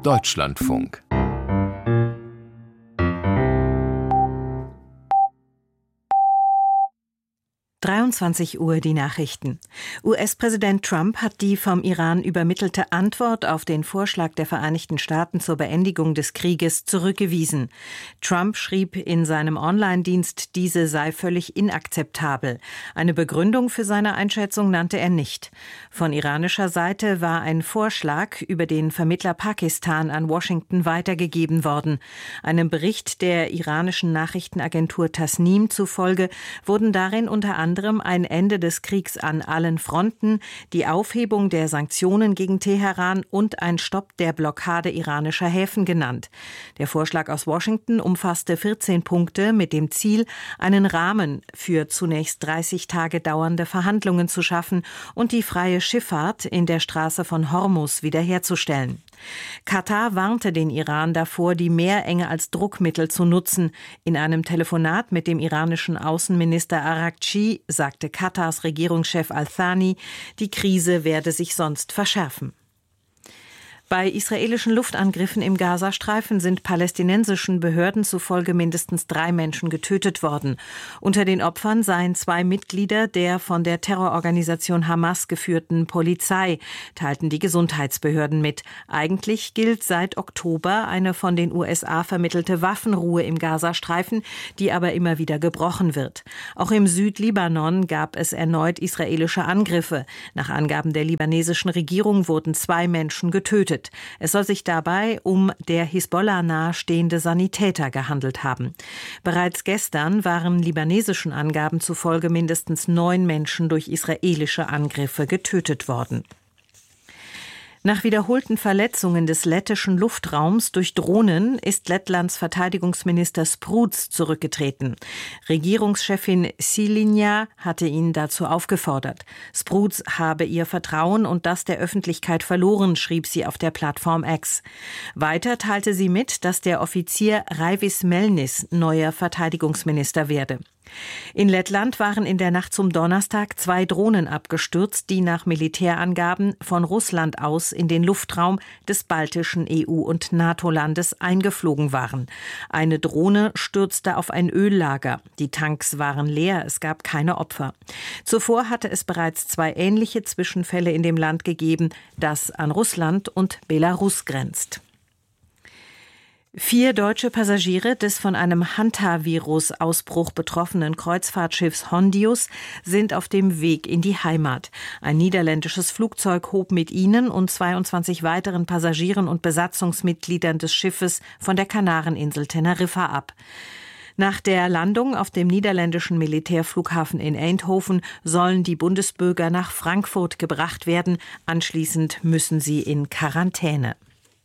Deutschlandfunk. Uhr die Nachrichten. US-Präsident Trump hat die vom Iran übermittelte Antwort auf den Vorschlag der Vereinigten Staaten zur Beendigung des Krieges zurückgewiesen. Trump schrieb in seinem Online-Dienst, diese sei völlig inakzeptabel. Eine Begründung für seine Einschätzung nannte er nicht. Von iranischer Seite war ein Vorschlag über den Vermittler Pakistan an Washington weitergegeben worden. Einem Bericht der iranischen Nachrichtenagentur Tasnim zufolge wurden darin unter anderem ein Ende des Kriegs an allen Fronten, die Aufhebung der Sanktionen gegen Teheran und ein Stopp der Blockade iranischer Häfen genannt. Der Vorschlag aus Washington umfasste 14 Punkte mit dem Ziel, einen Rahmen für zunächst 30 Tage dauernde Verhandlungen zu schaffen und die freie Schifffahrt in der Straße von Hormuz wiederherzustellen. Katar warnte den Iran davor, die Meerenge als Druckmittel zu nutzen. In einem Telefonat mit dem iranischen Außenminister Araghchi sagte Katars Regierungschef Al-Thani, die Krise werde sich sonst verschärfen. Bei israelischen Luftangriffen im Gazastreifen sind palästinensischen Behörden zufolge mindestens 3 Menschen getötet worden. Unter den Opfern seien 2 Mitglieder der von der Terrororganisation Hamas geführten Polizei, teilten die Gesundheitsbehörden mit. Eigentlich gilt seit Oktober eine von den USA vermittelte Waffenruhe im Gazastreifen, die aber immer wieder gebrochen wird. Auch im Südlibanon gab es erneut israelische Angriffe. Nach Angaben der libanesischen Regierung wurden 2 Menschen getötet. Es soll sich dabei um der Hisbollah nahestehende Sanitäter gehandelt haben. Bereits gestern waren libanesischen Angaben zufolge mindestens 9 Menschen durch israelische Angriffe getötet worden. Nach wiederholten Verletzungen des lettischen Luftraums durch Drohnen ist Lettlands Verteidigungsminister Spruds zurückgetreten. Regierungschefin Šilinja hatte ihn dazu aufgefordert. Spruds habe ihr Vertrauen und das der Öffentlichkeit verloren, schrieb sie auf der Plattform X. Weiter teilte sie mit, dass der Offizier Raivis Melnis neuer Verteidigungsminister werde. In Lettland waren in der Nacht zum Donnerstag 2 Drohnen abgestürzt, die nach Militärangaben von Russland aus in den Luftraum des baltischen EU- und NATO-Landes eingeflogen waren. Eine Drohne stürzte auf ein Öllager. Die Tanks waren leer, es gab keine Opfer. Zuvor hatte es bereits 2 ähnliche Zwischenfälle in dem Land gegeben, das an Russland und Belarus grenzt. 4 deutsche Passagiere des von einem Hantavirus-Ausbruch betroffenen Kreuzfahrtschiffs Hondius sind auf dem Weg in die Heimat. Ein niederländisches Flugzeug hob mit ihnen und 22 weiteren Passagieren und Besatzungsmitgliedern des Schiffes von der Kanareninsel Teneriffa ab. Nach der Landung auf dem niederländischen Militärflughafen in Eindhoven sollen die Bundesbürger nach Frankfurt gebracht werden. Anschließend müssen sie in Quarantäne.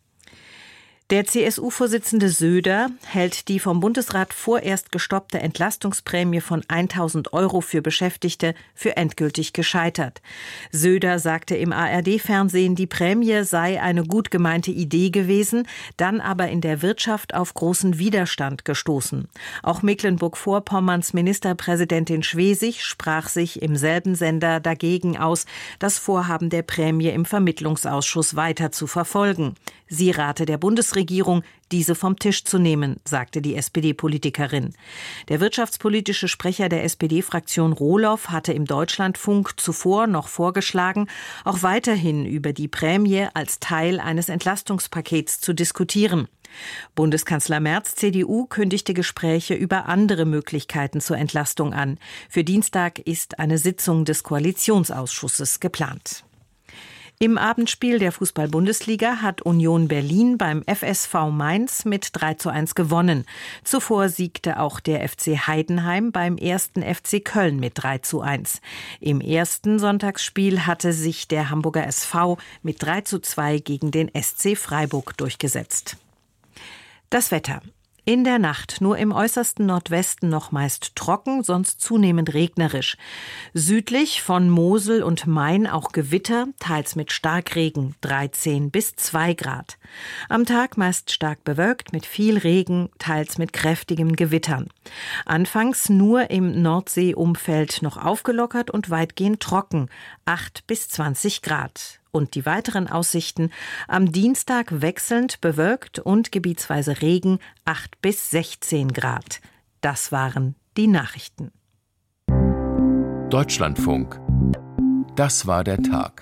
Der CSU-Vorsitzende Söder hält die vom Bundesrat vorerst gestoppte Entlastungsprämie von 1.000 € für Beschäftigte für endgültig gescheitert. Söder sagte im ARD-Fernsehen, die Prämie sei eine gut gemeinte Idee gewesen, dann aber in der Wirtschaft auf großen Widerstand gestoßen. Auch Mecklenburg-Vorpommerns Ministerpräsidentin Schwesig sprach sich im selben Sender dagegen aus, das Vorhaben der Prämie im Vermittlungsausschuss weiter zu verfolgen. Sie rate der Bundesregierung, diese vom Tisch zu nehmen, sagte die SPD-Politikerin. Der wirtschaftspolitische Sprecher der SPD-Fraktion Rohloff hatte im Deutschlandfunk zuvor noch vorgeschlagen, auch weiterhin über die Prämie als Teil eines Entlastungspakets zu diskutieren. Bundeskanzler Merz, CDU, kündigte Gespräche über andere Möglichkeiten zur Entlastung an. Für Dienstag ist eine Sitzung des Koalitionsausschusses geplant. Im Abendspiel der Fußball-Bundesliga hat Union Berlin beim FSV Mainz mit 3:1 gewonnen. Zuvor siegte auch der FC Heidenheim beim 1. FC Köln mit 3:1. Im ersten Sonntagsspiel hatte sich der Hamburger SV mit 3:2 gegen den SC Freiburg durchgesetzt. Das Wetter. In der Nacht nur im äußersten Nordwesten noch meist trocken, sonst zunehmend regnerisch. Südlich von Mosel und Main auch Gewitter, teils mit Starkregen, 13 bis 2 Grad. Am Tag meist stark bewölkt mit viel Regen, teils mit kräftigen Gewittern. Anfangs nur im Nordseeumfeld noch aufgelockert und weitgehend trocken, 8 bis 20 Grad. Und die weiteren Aussichten: am Dienstag wechselnd bewölkt und gebietsweise Regen, 8 bis 16 Grad. Das waren die Nachrichten. Deutschlandfunk. Das war der Tag.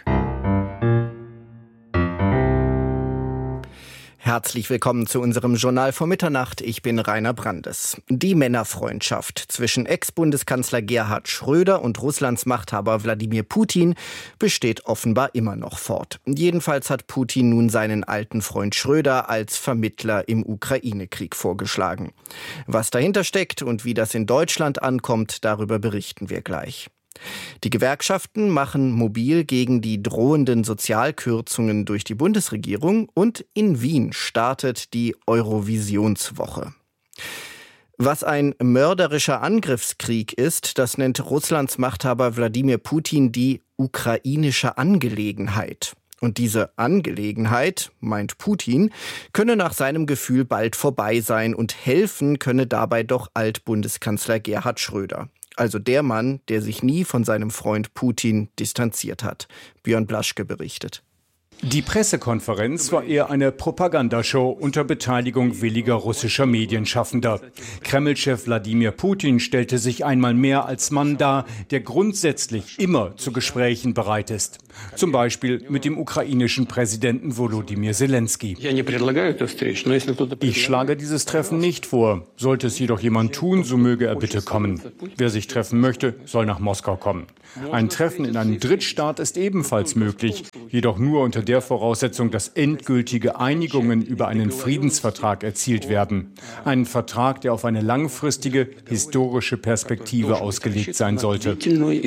Herzlich willkommen zu unserem Journal vor Mitternacht. Ich bin Rainer Brandes. Die Männerfreundschaft zwischen Ex-Bundeskanzler Gerhard Schröder und Russlands Machthaber Wladimir Putin besteht offenbar immer noch fort. Jedenfalls hat Putin nun seinen alten Freund Schröder als Vermittler im Ukraine-Krieg vorgeschlagen. Was dahinter steckt und wie das in Deutschland ankommt, darüber berichten wir gleich. Die Gewerkschaften machen mobil gegen die drohenden Sozialkürzungen durch die Bundesregierung und in Wien startet die Eurovisionswoche. Was ein mörderischer Angriffskrieg ist, das nennt Russlands Machthaber Wladimir Putin die ukrainische Angelegenheit. Und diese Angelegenheit, meint Putin, könne nach seinem Gefühl bald vorbei sein und helfen könne dabei doch Altbundeskanzler Gerhard Schröder. Also der Mann, der sich nie von seinem Freund Putin distanziert hat. Björn Blaschke berichtet. Die Pressekonferenz war eher eine Propagandashow unter Beteiligung williger russischer Medienschaffender. Kreml-Chef Wladimir Putin stellte sich einmal mehr als Mann dar, der grundsätzlich immer zu Gesprächen bereit ist. Zum Beispiel mit dem ukrainischen Präsidenten Volodymyr Zelensky. Ich schlage dieses Treffen nicht vor. Sollte es jedoch jemand tun, so möge er bitte kommen. Wer sich treffen möchte, soll nach Moskau kommen. Ein Treffen in einem Drittstaat ist ebenfalls möglich, jedoch nur unter der Voraussetzung, dass endgültige Einigungen über einen Friedensvertrag erzielt werden. Einen Vertrag, der auf eine langfristige historische Perspektive ausgelegt sein sollte.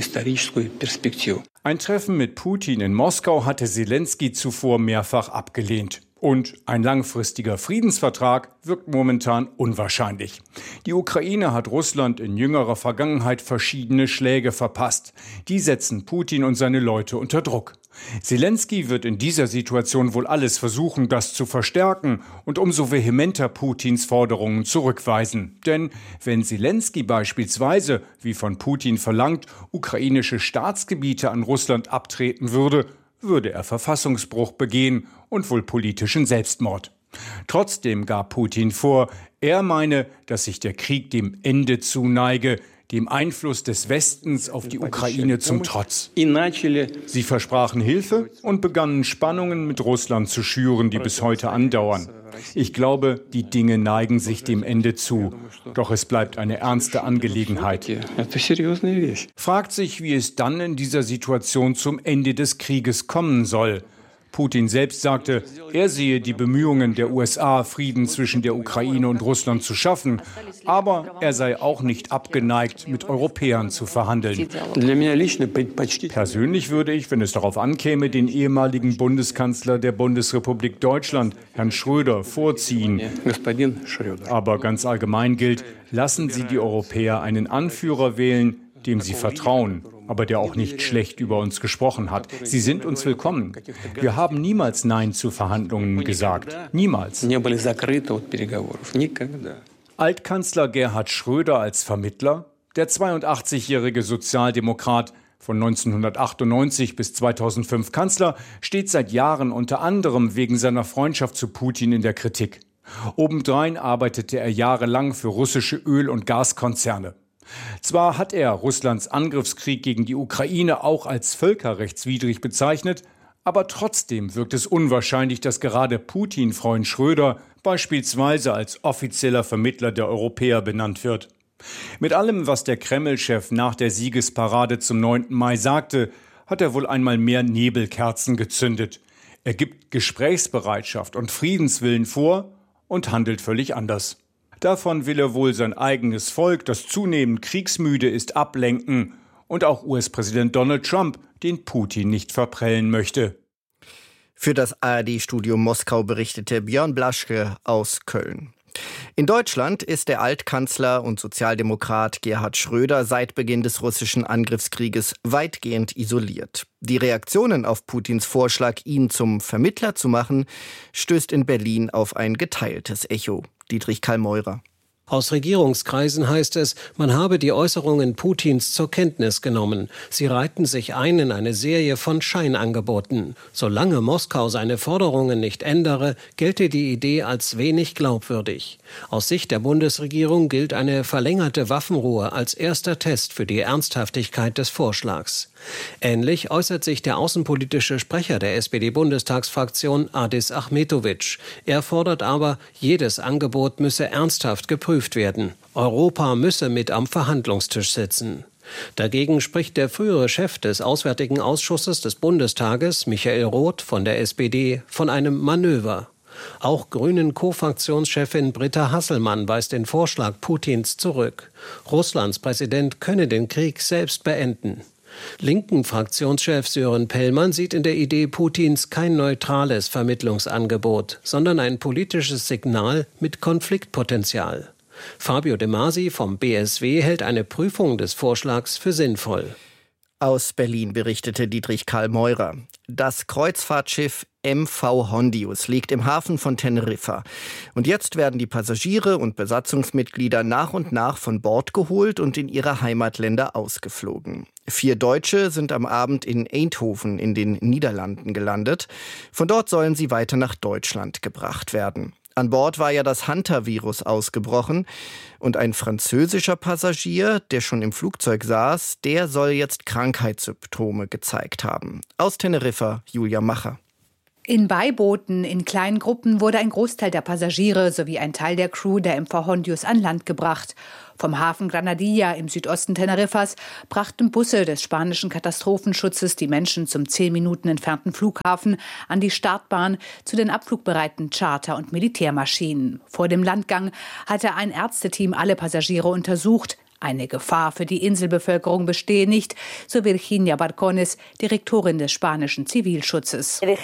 Ein Treffen mit Putin in Moskau hatte Zelensky zuvor mehrfach abgelehnt. Und ein langfristiger Friedensvertrag wirkt momentan unwahrscheinlich. Die Ukraine hat Russland in jüngerer Vergangenheit verschiedene Schläge verpasst. Die setzen Putin und seine Leute unter Druck. Zelensky wird in dieser Situation wohl alles versuchen, das zu verstärken und umso vehementer Putins Forderungen zurückweisen. Denn wenn Zelensky beispielsweise, wie von Putin verlangt, ukrainische Staatsgebiete an Russland abtreten würde er Verfassungsbruch begehen und wohl politischen Selbstmord. Trotzdem gab Putin vor, er meine, dass sich der Krieg dem Ende zuneige, dem Einfluss des Westens auf die Ukraine zum Trotz. Sie versprachen Hilfe und begannen Spannungen mit Russland zu schüren, die bis heute andauern. Ich glaube, die Dinge neigen sich dem Ende zu. Doch es bleibt eine ernste Angelegenheit. Fragt sich, wie es dann in dieser Situation zum Ende des Krieges kommen soll. Putin selbst sagte, er sehe die Bemühungen der USA, Frieden zwischen der Ukraine und Russland zu schaffen, aber er sei auch nicht abgeneigt, mit Europäern zu verhandeln. Persönlich würde ich, wenn es darauf ankäme, den ehemaligen Bundeskanzler der Bundesrepublik Deutschland, Herrn Schröder, vorziehen. Aber ganz allgemein gilt, lassen Sie die Europäer einen Anführer wählen, dem sie vertrauen, aber der auch nicht schlecht über uns gesprochen hat. Sie sind uns willkommen. Wir haben niemals Nein zu Verhandlungen gesagt. Niemals. Altkanzler Gerhard Schröder als Vermittler, der 82-jährige Sozialdemokrat, von 1998 bis 2005 Kanzler, steht seit Jahren unter anderem wegen seiner Freundschaft zu Putin in der Kritik. Obendrein arbeitete er jahrelang für russische Öl- und Gaskonzerne. Zwar hat er Russlands Angriffskrieg gegen die Ukraine auch als völkerrechtswidrig bezeichnet, aber trotzdem wirkt es unwahrscheinlich, dass gerade Putin-Freund Schröder beispielsweise als offizieller Vermittler der Europäer benannt wird. Mit allem, was der Kreml-Chef nach der Siegesparade zum 9. Mai sagte, hat er wohl einmal mehr Nebelkerzen gezündet. Er gibt Gesprächsbereitschaft und Friedenswillen vor und handelt völlig anders. Davon will er wohl sein eigenes Volk, das zunehmend kriegsmüde ist, ablenken und auch US-Präsident Donald Trump, den Putin nicht verprellen möchte. Für das ARD-Studio Moskau berichtete Björn Blaschke aus Köln. In Deutschland ist der Altkanzler und Sozialdemokrat Gerhard Schröder seit Beginn des russischen Angriffskrieges weitgehend isoliert. Die Reaktionen auf Putins Vorschlag, ihn zum Vermittler zu machen, stößt in Berlin auf ein geteiltes Echo. Dietrich Kallmeurer. Aus Regierungskreisen heißt es, man habe die Äußerungen Putins zur Kenntnis genommen. Sie reihten sich ein in eine Serie von Scheinangeboten. Solange Moskau seine Forderungen nicht ändere, gelte die Idee als wenig glaubwürdig. Aus Sicht der Bundesregierung gilt eine verlängerte Waffenruhe als erster Test für die Ernsthaftigkeit des Vorschlags. Ähnlich äußert sich der außenpolitische Sprecher der SPD-Bundestagsfraktion Adis Achmetovic. Er fordert aber, jedes Angebot müsse ernsthaft geprüft werden. Europa müsse mit am Verhandlungstisch sitzen. Dagegen spricht der frühere Chef des Auswärtigen Ausschusses des Bundestages, Michael Roth von der SPD, von einem Manöver. Auch Grünen-Co-Fraktionschefin Britta Hasselmann weist den Vorschlag Putins zurück. Russlands Präsident könne den Krieg selbst beenden. Linken Fraktionschef Sören Pellmann sieht in der Idee Putins kein neutrales Vermittlungsangebot, sondern ein politisches Signal mit Konfliktpotenzial. Fabio De Masi vom BSW hält eine Prüfung des Vorschlags für sinnvoll. Aus Berlin berichtete Dietrich Karl Meurer. Das Kreuzfahrtschiff MV Hondius liegt im Hafen von Teneriffa. Und jetzt werden die Passagiere und Besatzungsmitglieder nach und nach von Bord geholt und in ihre Heimatländer ausgeflogen. 4 Deutsche sind am Abend in Eindhoven in den Niederlanden gelandet. Von dort sollen sie weiter nach Deutschland gebracht werden. An Bord war ja das Hunter-Virus ausgebrochen und ein französischer Passagier, der schon im Flugzeug saß, der soll jetzt Krankheitssymptome gezeigt haben. Aus Teneriffa, Julia Macher. In Beibooten in kleinen Gruppen wurde ein Großteil der Passagiere sowie ein Teil der Crew der MV Hondius an Land gebracht. Vom Hafen Granadilla im Südosten Teneriffas brachten Busse des spanischen Katastrophenschutzes die Menschen zum 10 Minuten entfernten Flughafen an die Startbahn zu den abflugbereiten Charter- und Militärmaschinen. Vor dem Landgang hatte ein Ärzteteam alle Passagiere untersucht. Eine Gefahr für die Inselbevölkerung bestehe nicht, so Virginia Barcones, Direktorin des spanischen Zivilschutzes. Wir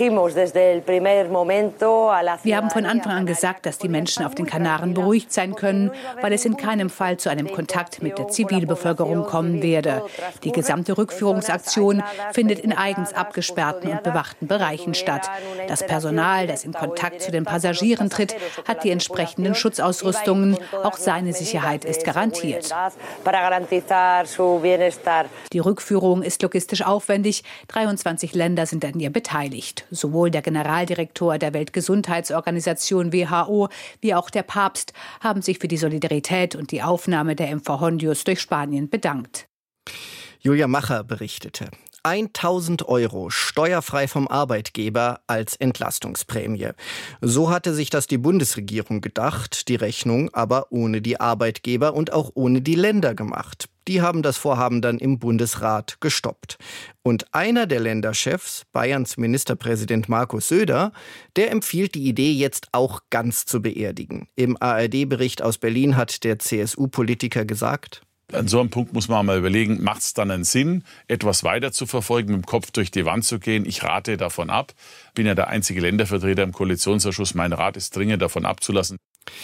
haben von Anfang an gesagt, dass die Menschen auf den Kanaren beruhigt sein können, weil es in keinem Fall zu einem Kontakt mit der Zivilbevölkerung kommen werde. Die gesamte Rückführungsaktion findet in eigens abgesperrten und bewachten Bereichen statt. Das Personal, das in Kontakt zu den Passagieren tritt, hat die entsprechenden Schutzausrüstungen. Auch seine Sicherheit ist garantiert. Die Rückführung ist logistisch aufwendig. 23 Länder sind an ihr beteiligt. Sowohl der Generaldirektor der Weltgesundheitsorganisation WHO wie auch der Papst haben sich für die Solidarität und die Aufnahme der MV Hondius durch Spanien bedankt. Julia Macher berichtete. 1.000 € steuerfrei vom Arbeitgeber als Entlastungsprämie. So hatte sich das die Bundesregierung gedacht, die Rechnung aber ohne die Arbeitgeber und auch ohne die Länder gemacht. Die haben das Vorhaben dann im Bundesrat gestoppt. Und einer der Länderchefs, Bayerns Ministerpräsident Markus Söder, der empfiehlt die Idee jetzt auch ganz zu beerdigen. Im ARD-Bericht aus Berlin hat der CSU-Politiker gesagt: An so einem Punkt muss man mal überlegen, macht es dann einen Sinn, etwas weiter zu verfolgen, mit dem Kopf durch die Wand zu gehen? Ich rate davon ab. Ich bin ja der einzige Ländervertreter im Koalitionsausschuss. Mein Rat ist dringend, davon abzulassen.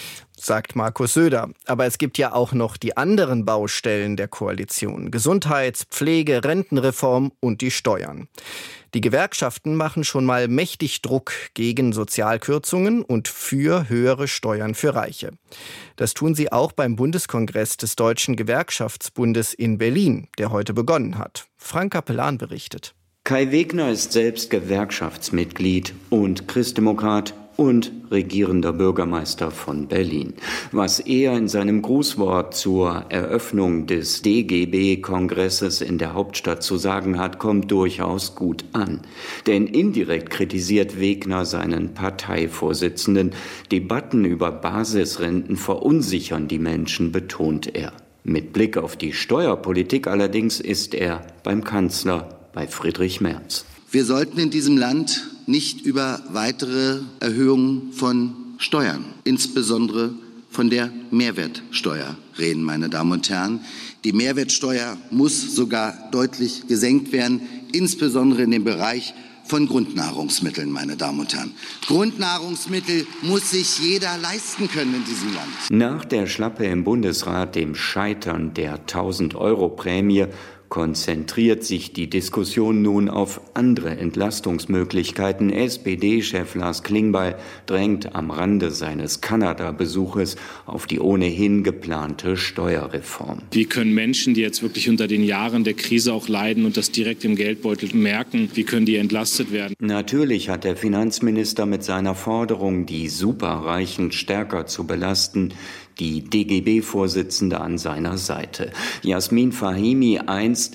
Sagt Markus Söder. Aber es gibt ja auch noch die anderen Baustellen der Koalition. Gesundheits-, Pflege-, Rentenreform und die Steuern. Die Gewerkschaften machen schon mal mächtig Druck gegen Sozialkürzungen und für höhere Steuern für Reiche. Das tun sie auch beim Bundeskongress des Deutschen Gewerkschaftsbundes in Berlin, der heute begonnen hat. Frank Capellan berichtet. Kai Wegner ist selbst Gewerkschaftsmitglied und Christdemokrat und regierender Bürgermeister von Berlin. Was er in seinem Grußwort zur Eröffnung des DGB-Kongresses in der Hauptstadt zu sagen hat, kommt durchaus gut an. Denn indirekt kritisiert Wegner seinen Parteivorsitzenden. Debatten über Basisrenten verunsichern die Menschen, betont er. Mit Blick auf die Steuerpolitik allerdings ist er beim Kanzler, bei Friedrich Merz. Wir sollten in diesem Land nicht über weitere Erhöhungen von Steuern, insbesondere von der Mehrwertsteuer, reden, meine Damen und Herren. Die Mehrwertsteuer muss sogar deutlich gesenkt werden, insbesondere in dem Bereich von Grundnahrungsmitteln, meine Damen und Herren. Grundnahrungsmittel muss sich jeder leisten können in diesem Land. Nach der Schlappe im Bundesrat, dem Scheitern der 1.000-Euro-Prämie, konzentriert sich die Diskussion nun auf andere Entlastungsmöglichkeiten. SPD-Chef Lars Klingbeil drängt am Rande seines Kanada-Besuches auf die ohnehin geplante Steuerreform. Wie können Menschen, die jetzt wirklich unter den Jahren der Krise auch leiden und das direkt im Geldbeutel merken, wie können die entlastet werden? Natürlich hat der Finanzminister mit seiner Forderung, die Superreichen stärker zu belasten, die DGB-Vorsitzende an seiner Seite. Jasmin Fahimi, einst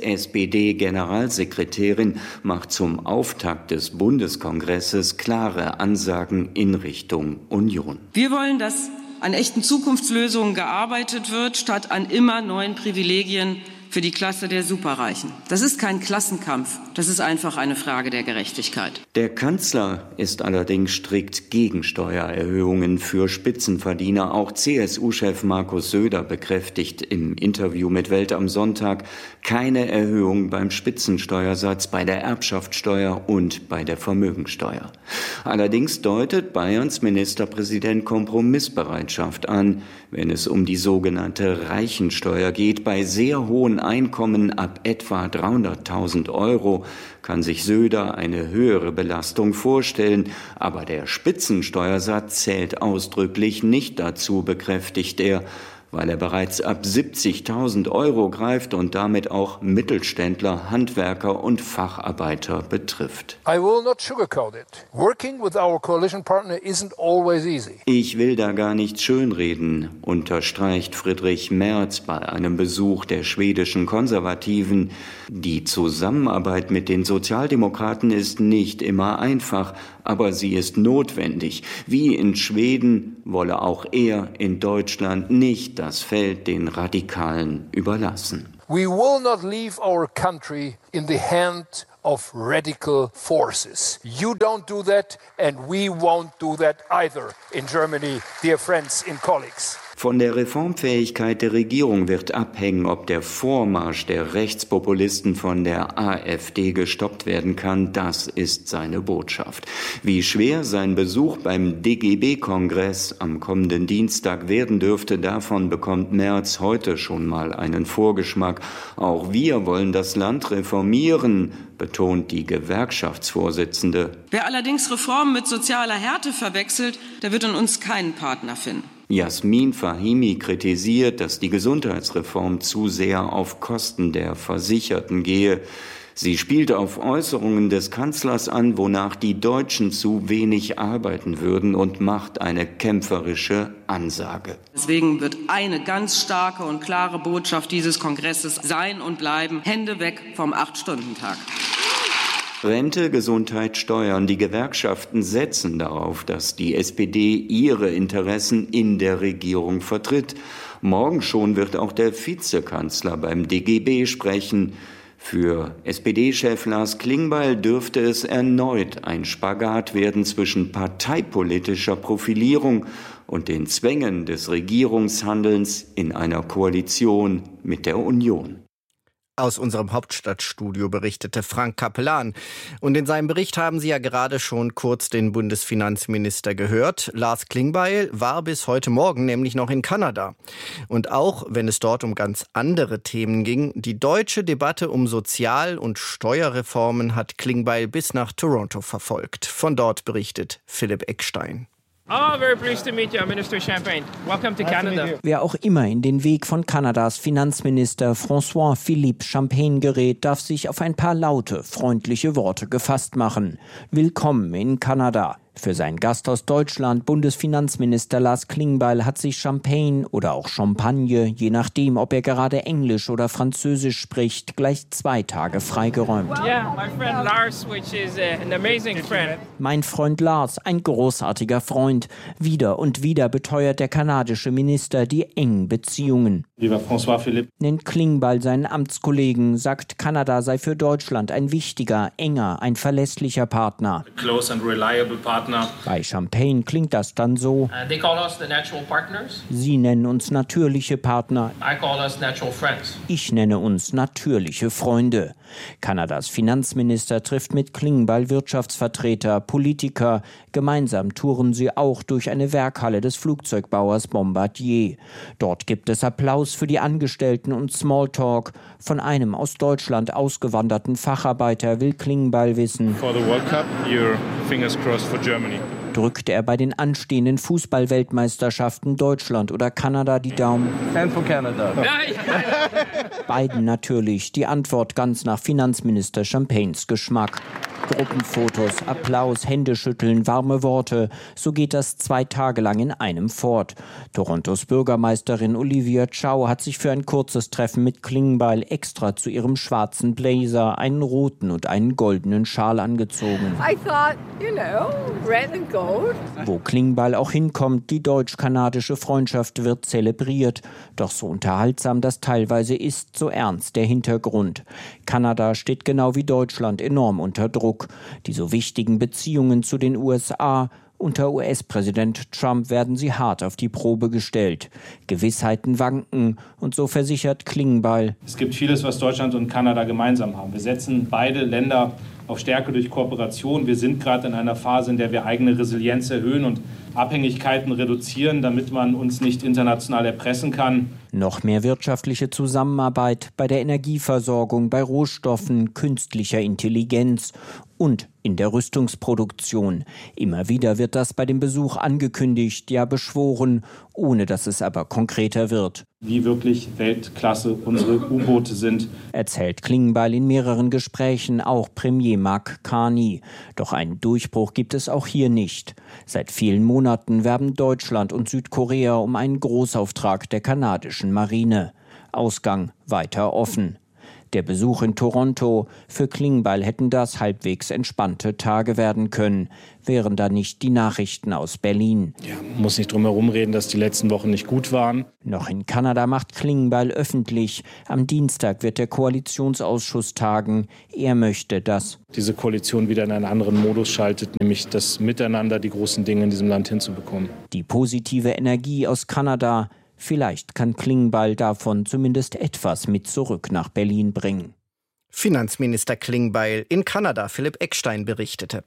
SPD-Generalsekretärin, macht zum Auftakt des Bundeskongresses klare Ansagen in Richtung Union. Wir wollen, dass an echten Zukunftslösungen gearbeitet wird, statt an immer neuen Privilegien für die Klasse der Superreichen. Das ist kein Klassenkampf, das ist einfach eine Frage der Gerechtigkeit. Der Kanzler ist allerdings strikt gegen Steuererhöhungen für Spitzenverdiener. Auch CSU-Chef Markus Söder bekräftigt im Interview mit Welt am Sonntag keine Erhöhung beim Spitzensteuersatz, bei der Erbschaftssteuer und bei der Vermögensteuer. Allerdings deutet Bayerns Ministerpräsident Kompromissbereitschaft an, wenn es um die sogenannte Reichensteuer geht. Bei sehr hohen Einkommen ab etwa 300.000 Euro kann sich Söder eine höhere Belastung vorstellen, aber der Spitzensteuersatz zählt ausdrücklich nicht dazu, bekräftigt er, weil er bereits ab 70.000 Euro greift und damit auch Mittelständler, Handwerker und Facharbeiter betrifft. I will not sugarcoat it. Working with our coalition partner isn't always easy. Ich will da gar nichts schönreden, unterstreicht Friedrich Merz bei einem Besuch der schwedischen Konservativen. Die Zusammenarbeit mit den Sozialdemokraten ist nicht immer einfach, aber sie ist notwendig. Wie in Schweden wolle auch er in Deutschland nicht das Feld den Radikalen überlassen. We will not leave our country in the hand of radical forces. You don't do that and we won't do that either in Germany, dear friends and colleagues. Von der Reformfähigkeit der Regierung wird abhängen, ob der Vormarsch der Rechtspopulisten von der AfD gestoppt werden kann. Das ist seine Botschaft. Wie schwer sein Besuch beim DGB-Kongress am kommenden Dienstag werden dürfte, davon bekommt Merz heute schon mal einen Vorgeschmack. Auch wir wollen das Land reformieren, betont die Gewerkschaftsvorsitzende. Wer allerdings Reformen mit sozialer Härte verwechselt, der wird in uns keinen Partner finden. Jasmin Fahimi kritisiert, dass die Gesundheitsreform zu sehr auf Kosten der Versicherten gehe. Sie spielt auf Äußerungen des Kanzlers an, wonach die Deutschen zu wenig arbeiten würden, und macht eine kämpferische Ansage. Deswegen wird eine ganz starke und klare Botschaft dieses Kongresses sein und bleiben: Hände weg vom 8-Stunden-Tag. Rente, Gesundheit, Steuern. Die Gewerkschaften setzen darauf, dass die SPD ihre Interessen in der Regierung vertritt. Morgen schon wird auch der Vizekanzler beim DGB sprechen. Für SPD-Chef Lars Klingbeil dürfte es erneut ein Spagat werden zwischen parteipolitischer Profilierung und den Zwängen des Regierungshandelns in einer Koalition mit der Union. Aus unserem Hauptstadtstudio berichtete Frank Kapellan. Und in seinem Bericht haben Sie ja gerade schon kurz den Bundesfinanzminister gehört. Lars Klingbeil war bis heute Morgen nämlich noch in Kanada. Und auch wenn es dort um ganz andere Themen ging, die deutsche Debatte um Sozial- und Steuerreformen hat Klingbeil bis nach Toronto verfolgt. Von dort berichtet Philipp Eckstein. Very pleased to meet you, Minister Champagne. Welcome to Canada. Wer auch immer in den Weg von Kanadas Finanzminister François-Philippe Champagne gerät, darf sich auf ein paar laute, freundliche Worte gefasst machen. Willkommen in Kanada. Für seinen Gast aus Deutschland, Bundesfinanzminister Lars Klingbeil, hat sich Champagne oder auch Champagne, je nachdem, ob er gerade Englisch oder Französisch spricht, gleich 2 Tage freigeräumt. Yeah, my friend Lars, which is an amazing friend. Mein Freund Lars, ein großartiger Freund. Wieder und wieder beteuert der kanadische Minister die engen Beziehungen. Lieber François-Philippe. Nennt Klingbeil seinen Amtskollegen, sagt, Kanada sei für Deutschland ein wichtiger, enger, ein verlässlicher Partner. A close and reliable partner. Bei Champagne klingt das dann so. They call us the natural partners. Sie nennen uns natürliche Partner. I call us natural friends. Ich nenne uns natürliche Freunde. Kanadas Finanzminister trifft mit Klingbeil Wirtschaftsvertreter, Politiker. Gemeinsam touren sie auch durch eine Werkhalle des Flugzeugbauers Bombardier. Dort gibt es Applaus für die Angestellten und Smalltalk. Von einem aus Deutschland ausgewanderten Facharbeiter will Klingbeil wissen: For the World Cup, your fingers crossed for Germany. Drückt er bei den anstehenden Fußball-Weltmeisterschaften Deutschland oder Kanada die Daumen? And for Canada. Beiden natürlich. Die Antwort ganz nach Finanzminister Champagnes Geschmack. Gruppenfotos, Applaus, Händeschütteln, warme Worte. So geht das 2 Tage lang in einem fort. Torontos Bürgermeisterin Olivia Chow hat sich für ein kurzes Treffen mit Klingbeil extra zu ihrem schwarzen Blazer einen roten und einen goldenen Schal angezogen. I thought, red and gold. Wo Klingbeil auch hinkommt, die deutsch-kanadische Freundschaft wird zelebriert. Doch so unterhaltsam das teilweise ist, so ernst der Hintergrund. Kanada steht genau wie Deutschland enorm unter Druck. Die so wichtigen Beziehungen zu den USA. Unter US-Präsident Trump werden sie hart auf die Probe gestellt. Gewissheiten wanken und so versichert Klingbeil: Es gibt vieles, was Deutschland und Kanada gemeinsam haben. Wir setzen beide Länder auf Stärke durch Kooperation. Wir sind gerade in einer Phase, in der wir eigene Resilienz erhöhen und Abhängigkeiten reduzieren, damit man uns nicht international erpressen kann. Noch mehr wirtschaftliche Zusammenarbeit bei der Energieversorgung, bei Rohstoffen, künstlicher Intelligenz und in der Rüstungsproduktion. Immer wieder wird das bei dem Besuch angekündigt, ja beschworen, ohne dass es aber konkreter wird. Wie wirklich Weltklasse unsere U-Boote sind, erzählt Klingbeil in mehreren Gesprächen, auch Premier Mark Carney. Doch einen Durchbruch gibt es auch hier nicht. Seit vielen Monaten werben Deutschland und Südkorea um einen Großauftrag der kanadischen Marine. Ausgang weiter offen. Der Besuch in Toronto, für Klingbeil hätten das halbwegs entspannte Tage werden können, wären da nicht die Nachrichten aus Berlin. Ja, muss nicht drum herum reden, dass die letzten Wochen nicht gut waren. Noch in Kanada macht Klingbeil öffentlich: Am Dienstag wird der Koalitionsausschuss tagen. Er möchte, dass diese Koalition wieder in einen anderen Modus schaltet, nämlich das Miteinander, die großen Dinge in diesem Land hinzubekommen. Die positive Energie aus Kanada, vielleicht kann Klingbeil davon zumindest etwas mit zurück nach Berlin bringen. Finanzminister Klingbeil in Kanada, Philipp Eckstein, berichtete.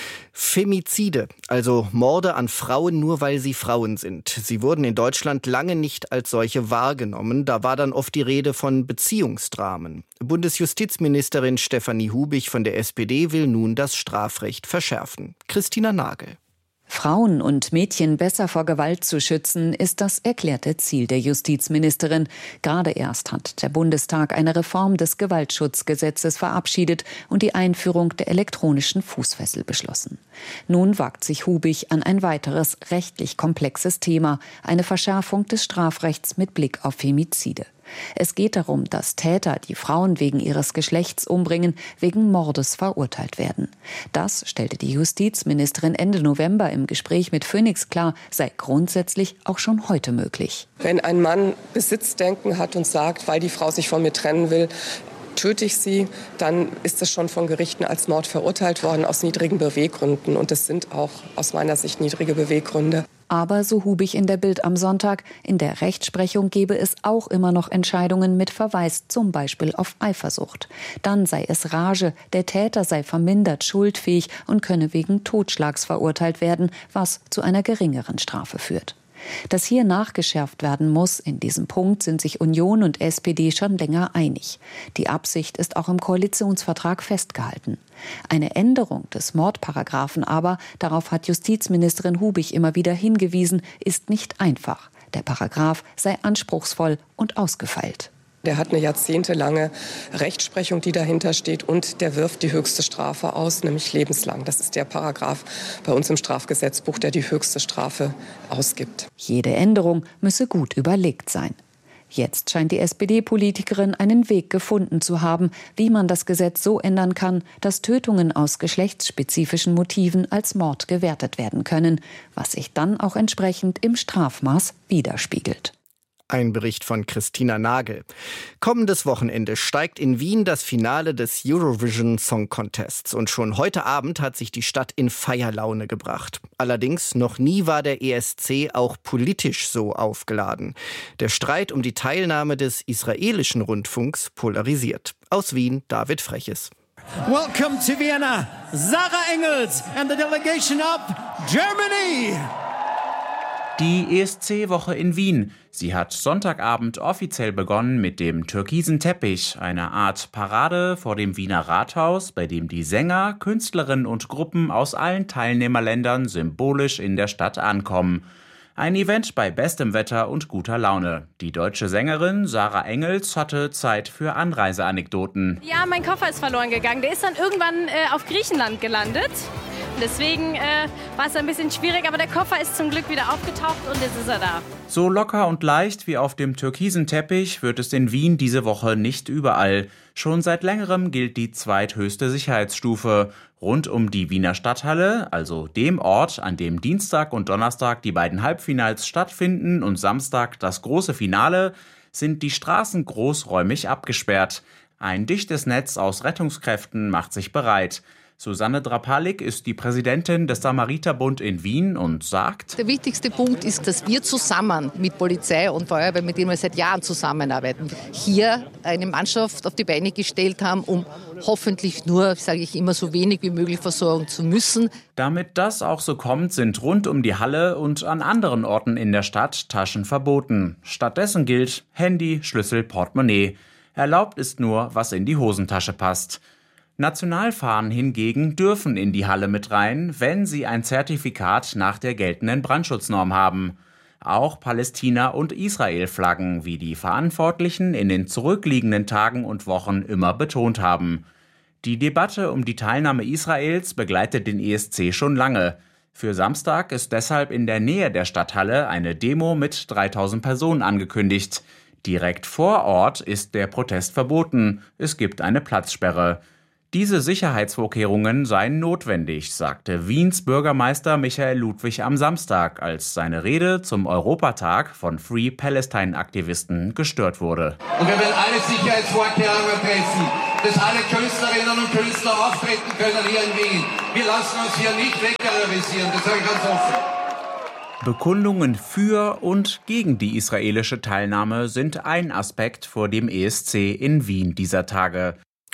Femizide, also Morde an Frauen nur weil sie Frauen sind. Sie wurden in Deutschland lange nicht als solche wahrgenommen. Da war dann oft die Rede von Beziehungsdramen. Bundesjustizministerin Stefanie Hubich von der SPD will nun das Strafrecht verschärfen. Christina Nagel. Frauen und Mädchen besser vor Gewalt zu schützen, ist das erklärte Ziel der Justizministerin. Gerade erst hat der Bundestag eine Reform des Gewaltschutzgesetzes verabschiedet und die Einführung der elektronischen Fußfessel beschlossen. Nun wagt sich Hubich an ein weiteres rechtlich komplexes Thema, eine Verschärfung des Strafrechts mit Blick auf Femizide. Es geht darum, dass Täter, die Frauen wegen ihres Geschlechts umbringen, wegen Mordes verurteilt werden. Das stellte die Justizministerin Ende November im Gespräch mit Phoenix klar, sei grundsätzlich auch schon heute möglich. Wenn ein Mann Besitzdenken hat und sagt, weil die Frau sich von mir trennen will, töte ich sie, dann ist es schon von Gerichten als Mord verurteilt worden aus niedrigen Beweggründen. Und es sind auch aus meiner Sicht niedrige Beweggründe. Aber, so Hubich in der Bild am Sonntag, in der Rechtsprechung gebe es auch immer noch Entscheidungen mit Verweis zum Beispiel auf Eifersucht. Dann sei es Rage, der Täter sei vermindert schuldfähig und könne wegen Totschlags verurteilt werden, was zu einer geringeren Strafe führt. Dass hier nachgeschärft werden muss, in diesem Punkt sind sich Union und SPD schon länger einig. Die Absicht ist auch im Koalitionsvertrag festgehalten. Eine Änderung des Mordparagraphen aber, darauf hat Justizministerin Hubich immer wieder hingewiesen, ist nicht einfach. Der Paragraph sei anspruchsvoll und ausgefeilt. Der hat eine jahrzehntelange Rechtsprechung, die dahinter steht, und der wirft die höchste Strafe aus, nämlich lebenslang. Das ist der Paragraph bei uns im Strafgesetzbuch, der die höchste Strafe ausgibt. Jede Änderung müsse gut überlegt sein. Jetzt scheint die SPD-Politikerin einen Weg gefunden zu haben, wie man das Gesetz so ändern kann, dass Tötungen aus geschlechtsspezifischen Motiven als Mord gewertet werden können, was sich dann auch entsprechend im Strafmaß widerspiegelt. Ein Bericht von Christina Nagel. Kommendes Wochenende steigt in Wien das Finale des Eurovision Song Contests. Und schon heute Abend hat sich die Stadt in Feierlaune gebracht. Allerdings noch nie war der ESC auch politisch so aufgeladen. Der Streit um die Teilnahme des israelischen Rundfunks polarisiert. Aus Wien, David Freches. Welcome to Vienna, Sarah Engels and the delegation of Germany. Die ESC-Woche in Wien. Sie hat Sonntagabend offiziell begonnen mit dem türkisen Teppich, einer Art Parade vor dem Wiener Rathaus, bei dem die Sänger, Künstlerinnen und Gruppen aus allen Teilnehmerländern symbolisch in der Stadt ankommen. Ein Event bei bestem Wetter und guter Laune. Die deutsche Sängerin Sarah Engels hatte Zeit für Anreiseanekdoten. Ja, mein Koffer ist verloren gegangen. Der ist dann irgendwann auf Griechenland gelandet. Deswegen war es ein bisschen schwierig, aber der Koffer ist zum Glück wieder aufgetaucht und jetzt ist er da. So locker und leicht wie auf dem türkisen Teppich wird es in Wien diese Woche nicht überall. Schon seit längerem gilt die zweithöchste Sicherheitsstufe. Rund um die Wiener Stadthalle, also dem Ort, an dem Dienstag und Donnerstag die beiden Halbfinals stattfinden und Samstag das große Finale, sind die Straßen großräumig abgesperrt. Ein dichtes Netz aus Rettungskräften macht sich bereit. Susanne Drapalik ist die Präsidentin des Samariterbund in Wien und sagt: Der wichtigste Punkt ist, dass wir zusammen mit Polizei und Feuerwehr, mit denen wir seit Jahren zusammenarbeiten, hier eine Mannschaft auf die Beine gestellt haben, um hoffentlich nur, sage ich immer, so wenig wie möglich versorgen zu müssen. Damit das auch so kommt, sind rund um die Halle und an anderen Orten in der Stadt Taschen verboten. Stattdessen gilt Handy, Schlüssel, Portemonnaie. Erlaubt ist nur, was in die Hosentasche passt. Nationalfahnen hingegen dürfen in die Halle mit rein, wenn sie ein Zertifikat nach der geltenden Brandschutznorm haben. Auch Palästina- und Israel-Flaggen, wie die Verantwortlichen in den zurückliegenden Tagen und Wochen immer betont haben. Die Debatte um die Teilnahme Israels begleitet den ESC schon lange. Für Samstag ist deshalb in der Nähe der Stadthalle eine Demo mit 3000 Personen angekündigt. Direkt vor Ort ist der Protest verboten. Es gibt eine Platzsperre. Diese Sicherheitsvorkehrungen seien notwendig, sagte Wiens Bürgermeister Michael Ludwig am Samstag, als seine Rede zum Europatag von Free Palestine-Aktivisten gestört wurde. Und wir werden alle Sicherheitsvorkehrungen treffen, dass alle Künstlerinnen und Künstler auftreten können hier in Wien. Wir lassen uns hier nicht wegterrorisieren, das sage ich ganz offen. Bekundungen für und gegen die israelische Teilnahme sind ein Aspekt vor dem ESC in Wien dieser Tage.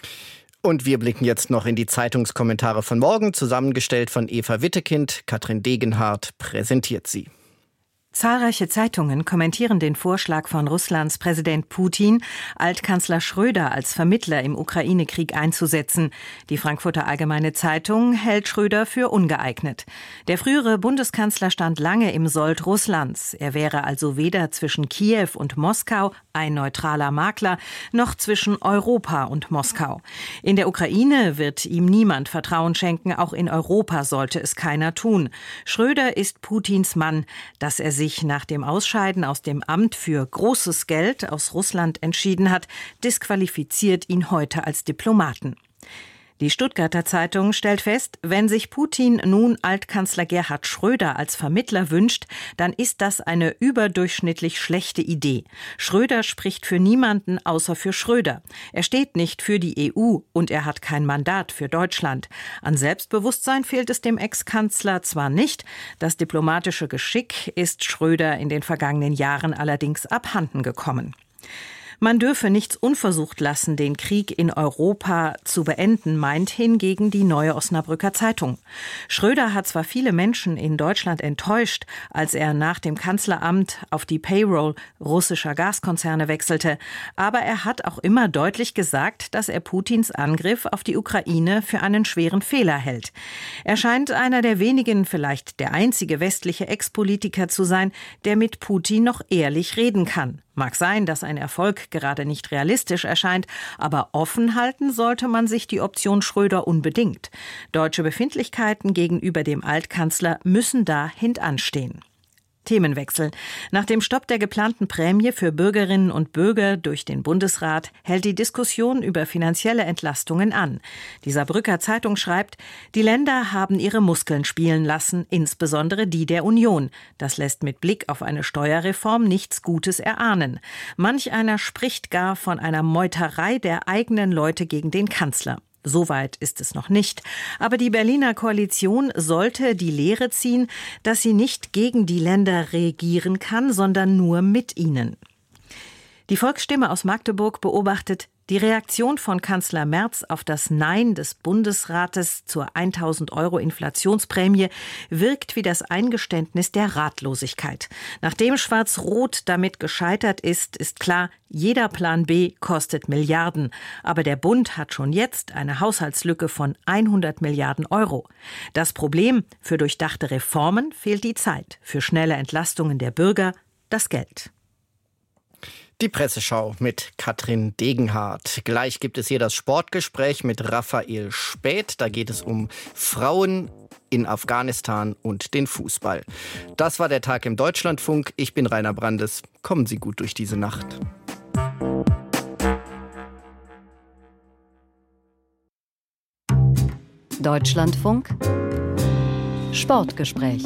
Und wir blicken jetzt noch in die Zeitungskommentare von morgen, zusammengestellt von Eva Wittekind. Katrin Degenhardt präsentiert sie. Zahlreiche Zeitungen kommentieren den Vorschlag von Russlands Präsident Putin, Altkanzler Schröder als Vermittler im Ukraine-Krieg einzusetzen. Die Frankfurter Allgemeine Zeitung hält Schröder für ungeeignet. Der frühere Bundeskanzler stand lange im Sold Russlands. Er wäre also weder zwischen Kiew und Moskau ein neutraler Makler, noch zwischen Europa und Moskau. In der Ukraine wird ihm niemand Vertrauen schenken, auch in Europa sollte es keiner tun. Schröder ist Putins Mann, dass er sich nach dem Ausscheiden aus dem Amt für großes Geld aus Russland entschieden hat, disqualifiziert ihn heute als Diplomaten. Die Stuttgarter Zeitung stellt fest, wenn sich Putin nun Altkanzler Gerhard Schröder als Vermittler wünscht, dann ist das eine überdurchschnittlich schlechte Idee. Schröder spricht für niemanden außer für Schröder. Er steht nicht für die EU und er hat kein Mandat für Deutschland. An Selbstbewusstsein fehlt es dem Ex-Kanzler zwar nicht, das diplomatische Geschick ist Schröder in den vergangenen Jahren allerdings abhanden gekommen. Man dürfe nichts unversucht lassen, den Krieg in Europa zu beenden, meint hingegen die Neue Osnabrücker Zeitung. Schröder hat zwar viele Menschen in Deutschland enttäuscht, als er nach dem Kanzleramt auf die Payroll russischer Gaskonzerne wechselte, aber er hat auch immer deutlich gesagt, dass er Putins Angriff auf die Ukraine für einen schweren Fehler hält. Er scheint einer der wenigen, vielleicht der einzige westliche Ex-Politiker zu sein, der mit Putin noch ehrlich reden kann. Mag sein, dass ein Erfolg gerade nicht realistisch erscheint, aber offen halten sollte man sich die Option Schröder unbedingt. Deutsche Befindlichkeiten gegenüber dem Altkanzler müssen da hintanstehen. Themenwechsel. Nach dem Stopp der geplanten Prämie für Bürgerinnen und Bürger durch den Bundesrat hält die Diskussion über finanzielle Entlastungen an. Die Saarbrücker Zeitung schreibt, die Länder haben ihre Muskeln spielen lassen, insbesondere die der Union. Das lässt mit Blick auf eine Steuerreform nichts Gutes erahnen. Manch einer spricht gar von einer Meuterei der eigenen Leute gegen den Kanzler. Soweit ist es noch nicht. Aber die Berliner Koalition sollte die Lehre ziehen, dass sie nicht gegen die Länder regieren kann, sondern nur mit ihnen. Die Volksstimme aus Magdeburg beobachtet, Die Reaktion von Kanzler Merz auf das Nein des Bundesrates zur 1.000 € Inflationsprämie wirkt wie das Eingeständnis der Ratlosigkeit. Nachdem Schwarz-Rot damit gescheitert ist, ist klar, jeder Plan B kostet Milliarden. Aber der Bund hat schon jetzt eine Haushaltslücke von 100 Milliarden €. Das Problem: für durchdachte Reformen fehlt die Zeit, für schnelle Entlastungen der Bürger das Geld. Die Presseschau mit Katrin Degenhardt. Gleich gibt es hier das Sportgespräch mit Raphael Späth. Da geht es um Frauen in Afghanistan und den Fußball. Das war der Tag im Deutschlandfunk. Ich bin Rainer Brandes. Kommen Sie gut durch diese Nacht. Deutschlandfunk Sportgespräch.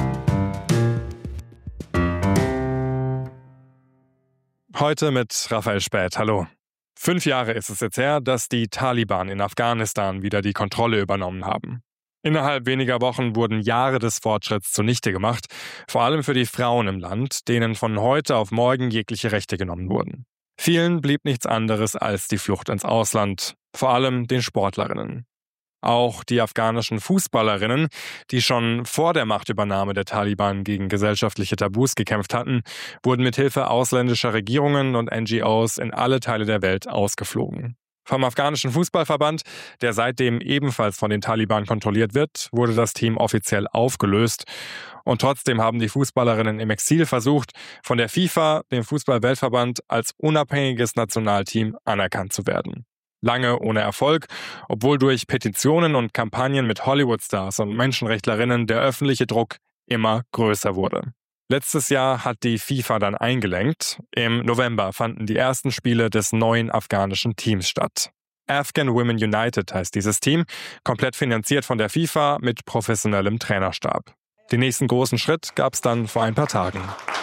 Heute mit Raphael Späth. Hallo. 5 Jahre ist es jetzt her, dass die Taliban in Afghanistan wieder die Kontrolle übernommen haben. Innerhalb weniger Wochen wurden Jahre des Fortschritts zunichte gemacht, vor allem für die Frauen im Land, denen von heute auf morgen jegliche Rechte genommen wurden. Vielen blieb nichts anderes als die Flucht ins Ausland, vor allem den Sportlerinnen. Auch die afghanischen Fußballerinnen, die schon vor der Machtübernahme der Taliban gegen gesellschaftliche Tabus gekämpft hatten, wurden mithilfe ausländischer Regierungen und NGOs in alle Teile der Welt ausgeflogen. Vom afghanischen Fußballverband, der seitdem ebenfalls von den Taliban kontrolliert wird, wurde das Team offiziell aufgelöst. Und trotzdem haben die Fußballerinnen im Exil versucht, von der FIFA, dem Fußball-Weltverband, als unabhängiges Nationalteam anerkannt zu werden. Lange ohne Erfolg, obwohl durch Petitionen und Kampagnen mit Hollywood-Stars und Menschenrechtlerinnen der öffentliche Druck immer größer wurde. Letztes Jahr hat die FIFA dann eingelenkt. Im November fanden die ersten Spiele des neuen afghanischen Teams statt. Afghan Women United heißt dieses Team, komplett finanziert von der FIFA mit professionellem Trainerstab. Den nächsten großen Schritt gab es dann vor ein paar Tagen.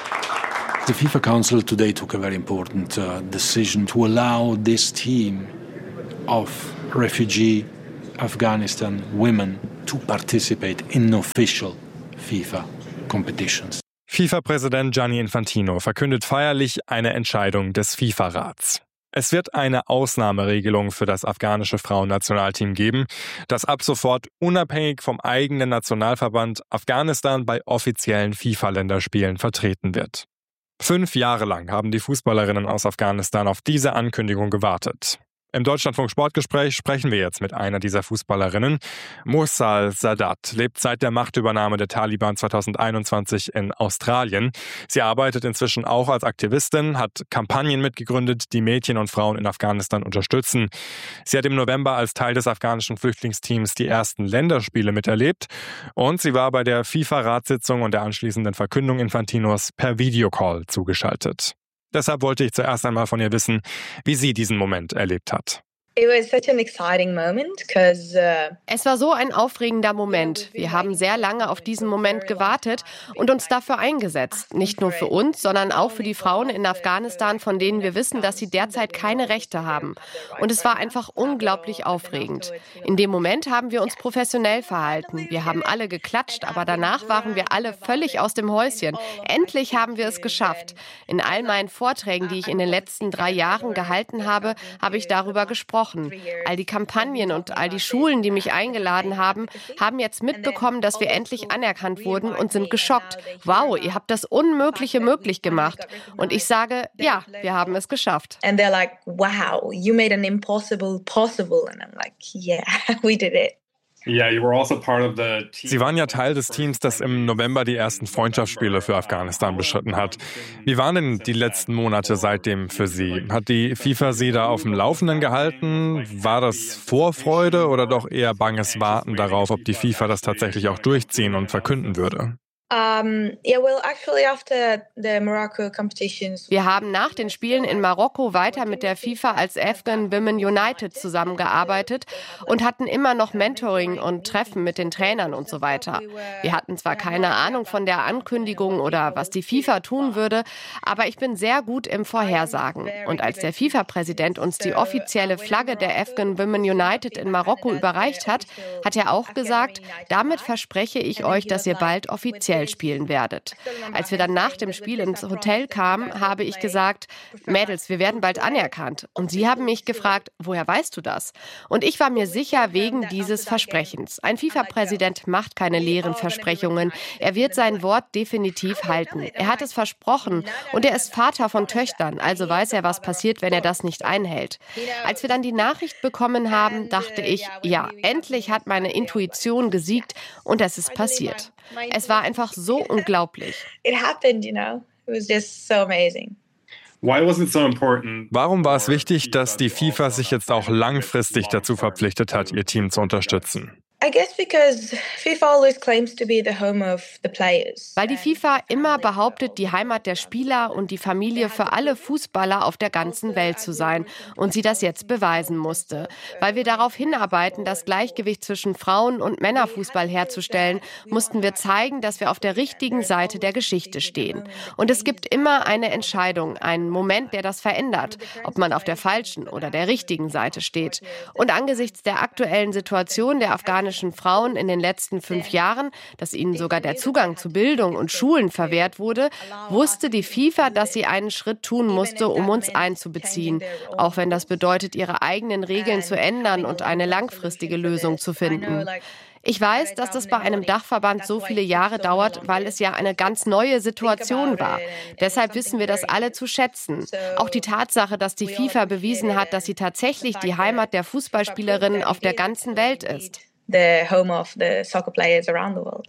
The FIFA Council today took a very important decision to allow this team of refugee Afghanistan women to participate in official FIFA competitions. FIFA-Präsident Gianni Infantino verkündet feierlich eine Entscheidung des FIFA-Rats. Es wird eine Ausnahmeregelung für das afghanische Frauennationalteam geben, das ab sofort unabhängig vom eigenen Nationalverband Afghanistan bei offiziellen FIFA-Länderspielen vertreten wird. 5 Jahre lang haben die Fußballerinnen aus Afghanistan auf diese Ankündigung gewartet. Im Deutschlandfunk Sportgespräch sprechen wir jetzt mit einer dieser Fußballerinnen. Mursal Sadat lebt seit der Machtübernahme der Taliban 2021 in Australien. Sie arbeitet inzwischen auch als Aktivistin, hat Kampagnen mitgegründet, die Mädchen und Frauen in Afghanistan unterstützen. Sie hat im November als Teil des afghanischen Flüchtlingsteams die ersten Länderspiele miterlebt und sie war bei der FIFA-Ratssitzung und der anschließenden Verkündung Infantinos per Videocall zugeschaltet. Deshalb wollte ich zuerst einmal von ihr wissen, wie sie diesen Moment erlebt hat. Es war so ein aufregender Moment. Wir haben sehr lange auf diesen Moment gewartet und uns dafür eingesetzt. Nicht nur für uns, sondern auch für die Frauen in Afghanistan, von denen wir wissen, dass sie derzeit keine Rechte haben. Und es war einfach unglaublich aufregend. In dem Moment haben wir uns professionell verhalten. Wir haben alle geklatscht, aber danach waren wir alle völlig aus dem Häuschen. Endlich haben wir es geschafft. In all meinen Vorträgen, die ich in den letzten 3 Jahren gehalten habe, habe ich darüber gesprochen. All die Kampagnen und all die Schulen, die mich eingeladen haben, haben jetzt mitbekommen, dass wir endlich anerkannt wurden und sind geschockt. Wow, ihr habt das Unmögliche möglich gemacht. Und ich sage, ja, wir haben es geschafft. And they're like, wow, you made an impossible possible. And I'm like, yeah, we did it. Sie waren ja Teil des Teams, das im November die ersten Freundschaftsspiele für Afghanistan bestritten hat. Wie waren denn die letzten Monate seitdem für Sie? Hat die FIFA Sie da auf dem Laufenden gehalten? War das Vorfreude oder doch eher banges Warten darauf, ob die FIFA das tatsächlich auch durchziehen und verkünden würde? Wir haben nach den Spielen in Marokko weiter mit der FIFA als Afghan Women United zusammengearbeitet und hatten immer noch Mentoring und Treffen mit den Trainern und so weiter. Wir hatten zwar keine Ahnung von der Ankündigung oder was die FIFA tun würde, aber ich bin sehr gut im Vorhersagen. Und als der FIFA-Präsident uns die offizielle Flagge der Afghan Women United in Marokko überreicht hat, hat er auch gesagt, damit verspreche ich euch, dass ihr bald offiziell Fußball spielen werdet. Als wir dann nach dem Spiel ins Hotel kamen, habe ich gesagt, Mädels, wir werden bald anerkannt. Und sie haben mich gefragt, woher weißt du das? Und ich war mir sicher, wegen dieses Versprechens. Ein FIFA-Präsident macht keine leeren Versprechungen. Er wird sein Wort definitiv halten. Er hat es versprochen und er ist Vater von Töchtern, also weiß er, was passiert, wenn er das nicht einhält. Als wir dann die Nachricht bekommen haben, dachte ich, ja, endlich hat meine Intuition gesiegt und es ist passiert. Es war einfach so unglaublich. It happened, you know. It was just so amazing. Warum war es wichtig, dass die FIFA sich jetzt auch langfristig dazu verpflichtet hat, ihr Team zu unterstützen? I guess because FIFA always claims to be the home of the players. Weil die FIFA immer behauptet, die Heimat der Spieler und die Familie für alle Fußballer auf der ganzen Welt zu sein und sie das jetzt beweisen musste. Weil wir darauf hinarbeiten, das Gleichgewicht zwischen Frauen- und Männerfußball herzustellen, mussten wir zeigen, dass wir auf der richtigen Seite der Geschichte stehen. Und es gibt immer eine Entscheidung, einen Moment, der das verändert, ob man auf der falschen oder der richtigen Seite steht. Und angesichts der aktuellen Situation der afghanischen Frauen in den letzten 5 Jahren, dass ihnen sogar der Zugang zu Bildung und Schulen verwehrt wurde, wusste die FIFA, dass sie einen Schritt tun musste, um uns einzubeziehen. Auch wenn das bedeutet, ihre eigenen Regeln zu ändern und eine langfristige Lösung zu finden. Ich weiß, dass das bei einem Dachverband so viele Jahre dauert, weil es ja eine ganz neue Situation war. Deshalb wissen wir das alle zu schätzen. Auch die Tatsache, dass die FIFA bewiesen hat, dass sie tatsächlich die Heimat der Fußballspielerinnen auf der ganzen Welt ist. The home of the soccer players around the world.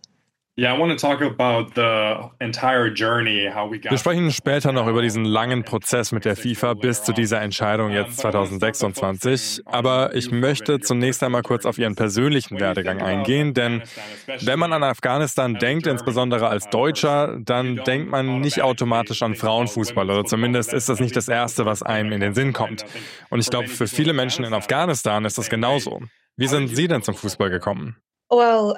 Wir sprechen später noch über diesen langen Prozess mit der FIFA bis zu dieser Entscheidung jetzt 2026. Aber ich möchte zunächst einmal kurz auf Ihren persönlichen Werdegang eingehen, denn wenn man an Afghanistan denkt, insbesondere als Deutscher, dann denkt man nicht automatisch an Frauenfußball, oder zumindest ist das nicht das Erste, was einem in den Sinn kommt. Und ich glaube, für viele Menschen in Afghanistan ist das genauso. Wie sind Sie denn zum Fußball gekommen? Well,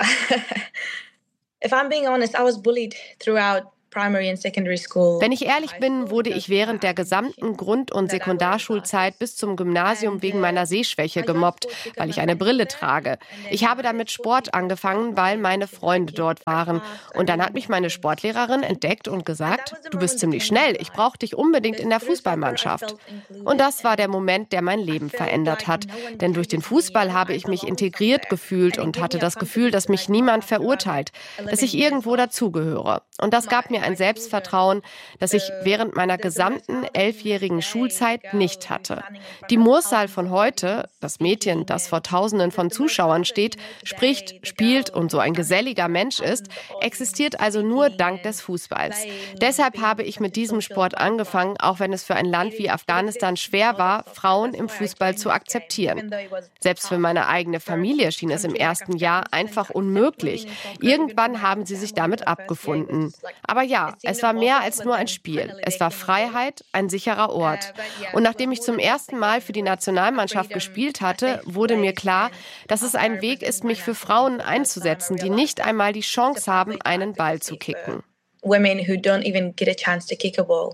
if I'm being honest, I was bullied throughout primary and secondary school. Wenn ich ehrlich bin, wurde ich während der gesamten Grund- und Sekundarschulzeit bis zum Gymnasium wegen meiner Sehschwäche gemobbt, weil ich eine Brille trage. Ich habe dann mit Sport angefangen, weil meine Freunde dort waren. Und dann hat mich meine Sportlehrerin entdeckt und gesagt, du bist ziemlich schnell, ich brauche dich unbedingt in der Fußballmannschaft. Und das war der Moment, der mein Leben verändert hat. Denn durch den Fußball habe ich mich integriert gefühlt und hatte das Gefühl, dass mich niemand verurteilt, dass ich irgendwo dazugehöre. Und das gab mir ein Selbstvertrauen, das ich während meiner gesamten 11-jährigen Schulzeit nicht hatte. Die Mursal von heute, das Mädchen, das vor Tausenden von Zuschauern steht, spricht, spielt und so ein geselliger Mensch ist, existiert also nur dank des Fußballs. Deshalb habe ich mit diesem Sport angefangen, auch wenn es für ein Land wie Afghanistan schwer war, Frauen im Fußball zu akzeptieren. Selbst für meine eigene Familie schien es im ersten Jahr einfach unmöglich. Irgendwann haben sie sich damit abgefunden. Aber ja, es war mehr als nur ein Spiel. Es war Freiheit, ein sicherer Ort. Und nachdem ich zum ersten Mal für die Nationalmannschaft gespielt hatte, wurde mir klar, dass es ein Weg ist, mich für Frauen einzusetzen, die nicht einmal die Chance haben, einen Ball zu kicken. Women who don't even get a chance to kick a ball.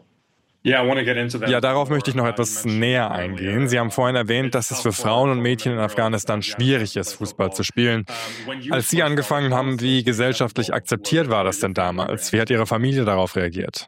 Ja, darauf möchte ich noch etwas näher eingehen. Sie haben vorhin erwähnt, dass es für Frauen und Mädchen in Afghanistan schwierig ist, Fußball zu spielen. Als Sie angefangen haben, wie gesellschaftlich akzeptiert war das denn damals? Wie hat Ihre Familie darauf reagiert?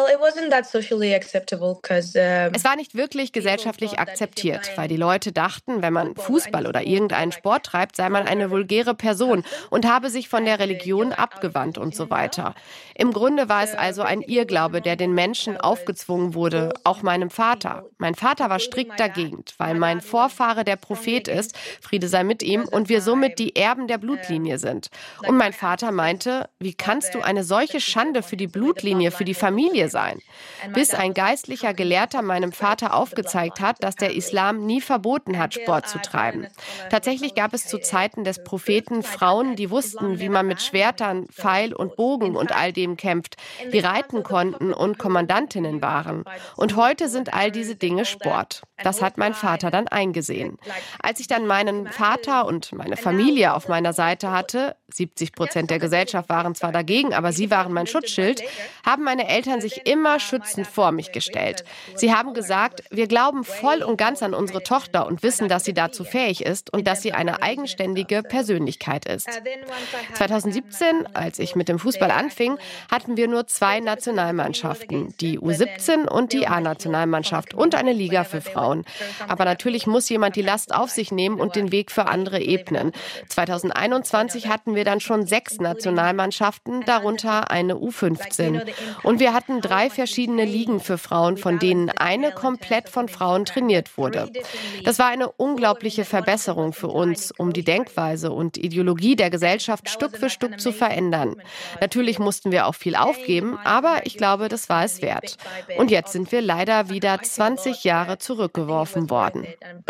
Es war nicht wirklich gesellschaftlich akzeptiert, weil die Leute dachten, wenn man Fußball oder irgendeinen Sport treibt, sei man eine vulgäre Person und habe sich von der Religion abgewandt und so weiter. Im Grunde war es also ein Irrglaube, der den Menschen aufgezwungen wurde, auch meinem Vater. Mein Vater war strikt dagegen, weil mein Vorfahre der Prophet ist, Friede sei mit ihm, und wir somit die Erben der Blutlinie sind. Und mein Vater meinte, wie kannst du eine solche Schande für die Blutlinie, für die Familie sein? Bis ein geistlicher Gelehrter meinem Vater aufgezeigt hat, dass der Islam nie verboten hat, Sport zu treiben. Tatsächlich gab es zu Zeiten des Propheten Frauen, die wussten, wie man mit Schwertern, Pfeil und Bogen und all dem kämpft, die reiten konnten und Kommandantinnen waren. Und heute sind all diese Dinge Sport. Das hat mein Vater dann eingesehen. Als ich dann meinen Vater und meine Familie auf meiner Seite hatte, 70% der Gesellschaft waren zwar dagegen, aber sie waren mein Schutzschild, haben meine Eltern sich immer schützend vor mich gestellt. Sie haben gesagt, wir glauben voll und ganz an unsere Tochter und wissen, dass sie dazu fähig ist und dass sie eine eigenständige Persönlichkeit ist. 2017, als ich mit dem Fußball anfing, hatten wir nur 2 Nationalmannschaften, die U17 und die A-Nationalmannschaft und eine Liga für Frauen. Aber natürlich muss jemand die Last auf sich nehmen und den Weg für andere ebnen. 2021 hatten wir dann schon 6 Nationalmannschaften, darunter eine U15. Und wir hatten 3 verschiedene Ligen für Frauen, von denen eine komplett von Frauen trainiert wurde. Das war eine unglaubliche Verbesserung für uns, um die Denkweise und Ideologie der Gesellschaft Stück für Stück zu verändern. Natürlich mussten wir auch viel aufgeben, aber ich glaube, das war es wert. Und jetzt sind wir leider wieder 20 Jahre zurückgeworfen worden.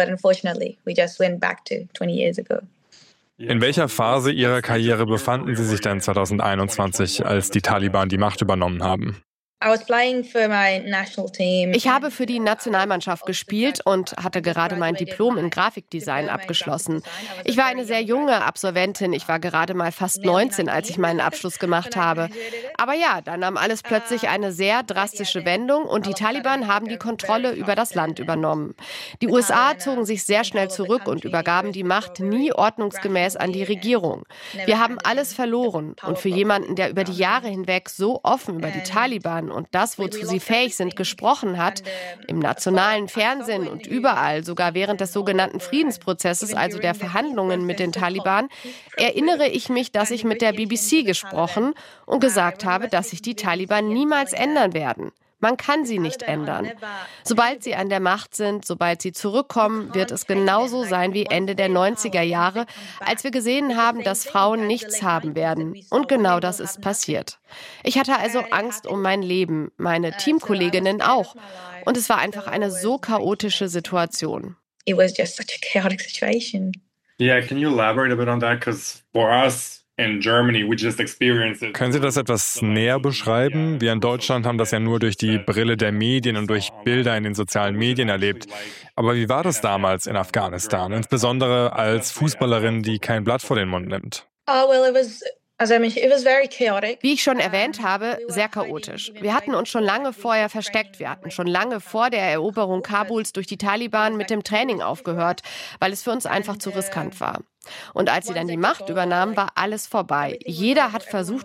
In welcher Phase Ihrer Karriere befanden Sie sich denn 2021, als die Taliban die Macht übernommen haben? Ich habe für die Nationalmannschaft gespielt und hatte gerade mein Diplom in Grafikdesign abgeschlossen. Ich war eine sehr junge Absolventin. Ich war gerade mal fast 19, als ich meinen Abschluss gemacht habe. Aber ja, dann nahm alles plötzlich eine sehr drastische Wendung und die Taliban haben die Kontrolle über das Land übernommen. Die USA zogen sich sehr schnell zurück und übergaben die Macht nie ordnungsgemäß an die Regierung. Wir haben alles verloren. Und für jemanden, der über die Jahre hinweg so offen über die Taliban und das, wozu sie fähig sind, gesprochen hat, im nationalen Fernsehen und überall, sogar während des sogenannten Friedensprozesses, also der Verhandlungen mit den Taliban, erinnere ich mich, dass ich mit der BBC gesprochen und gesagt habe, dass sich die Taliban niemals ändern werden. Man kann sie nicht ändern. Sobald sie an der Macht sind, sobald sie zurückkommen, wird es genauso sein wie Ende der 90er Jahre, als wir gesehen haben, dass Frauen nichts haben werden. Und genau das ist passiert. Ich hatte also Angst um mein Leben, meine Teamkolleginnen auch. Und es war einfach eine so chaotische Situation. It was just such a chaotic situation. Yeah, can you elaborate a bit on that? Because for us, in Germany, we just experienced it. Können Sie das etwas näher beschreiben? Wir in Deutschland haben das ja nur durch die Brille der Medien und durch Bilder in den sozialen Medien erlebt. Aber wie war das damals in Afghanistan, insbesondere als Fußballerin, die kein Blatt vor den Mund nimmt? Wie ich schon erwähnt habe, sehr chaotisch. Wir hatten uns schon lange vorher versteckt. Wir hatten schon lange vor der Eroberung Kabuls durch die Taliban mit dem Training aufgehört, weil es für uns einfach zu riskant war. Und als sie dann die Macht übernahmen, war alles vorbei. Jeder hat versucht,